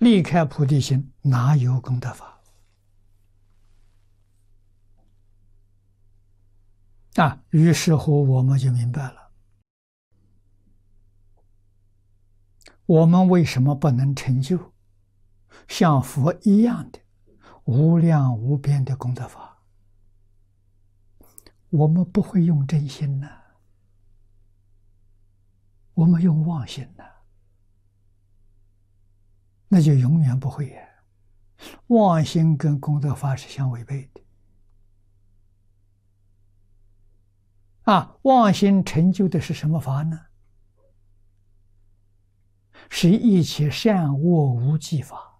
离开菩提心，哪有功德法？于是乎我们就明白了，我们为什么不能成就像佛一样的无量无边的功德法？我们不会用真心呢，我们用妄心呢，那就永远不会呀。妄心跟功德法是相违背的。妄心成就的是什么法呢？是一切善恶无记法，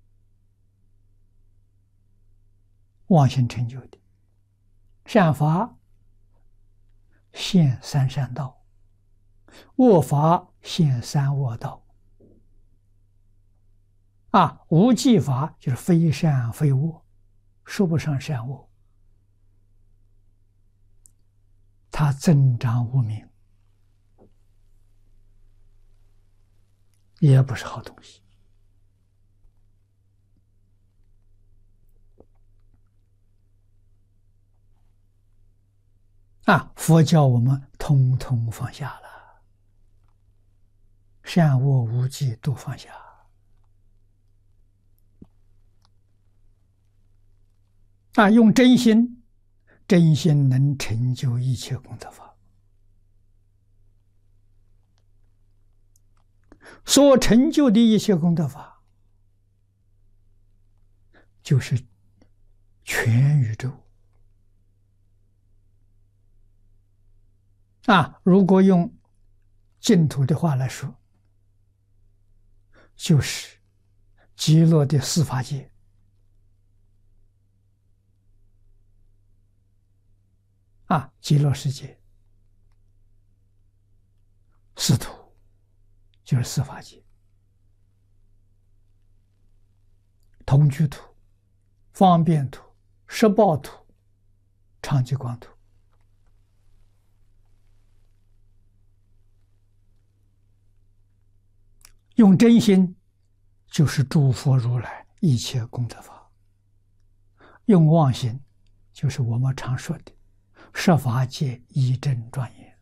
妄心成就的。善法现三善道，恶法现三恶道。无记法就是非善非恶，说不上善恶，它增长无明，也不是好东西。佛教我们统统放下了，善恶无记都放下。用真心，真心能成就一切功德法。所成就的一切功德法，就是全宇宙。如果用净土的话来说，就是极乐的四法界。极乐世界，四土就是四法界，同居土、方便土、十报土、常寂光土。用真心就是诸佛如来一切功德法，用妄心就是我们常说的十法界一真庄严。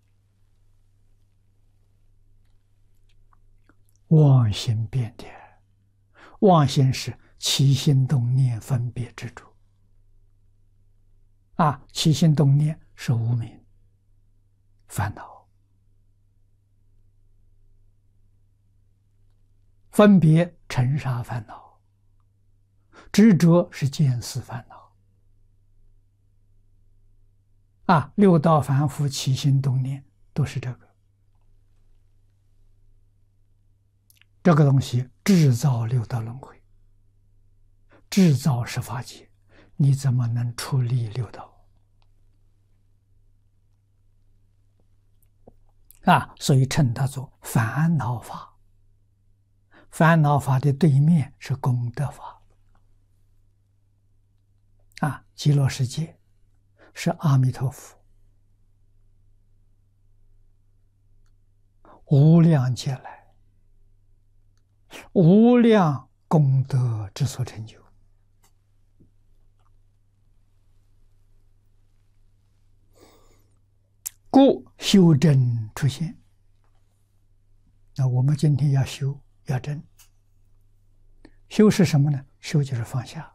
妄心变的，妄心是起心动念分别执着。起心动念是无明烦恼，分别尘沙烦恼，执着是见思烦恼。六道凡夫起心动念都是这个。这个东西制造六道轮回，制造十法界，你怎么能出离六道？所以称它做烦恼法。烦恼法的对面是功德法。极乐世界是阿弥陀佛无量劫来无量功德之所成就。故修真出现。那我们今天要修，要真。修是什么呢？修就是放下。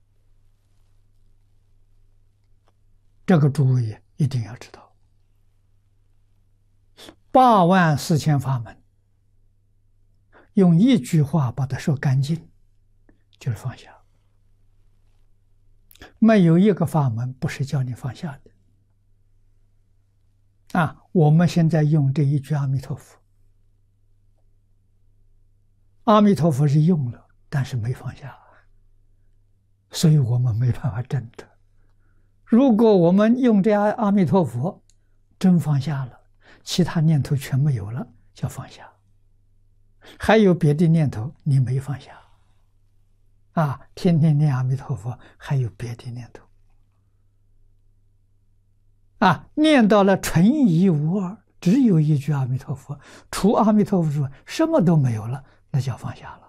这个诸位一定要知道，84000法门，用一句话把它说干净，就是放下。没有一个法门不是叫你放下的。我们现在用这一句阿弥陀佛，阿弥陀佛是用了，但是没放下，所以我们没办法证得。如果我们用这阿弥陀佛真放下了，其他念头全没有了，叫放下。还有别的念头你没放下，天天念阿弥陀佛，还有别的念头，念到了纯一无二，只有一句阿弥陀佛，除阿弥陀佛之外什么都没有了，那叫放下了。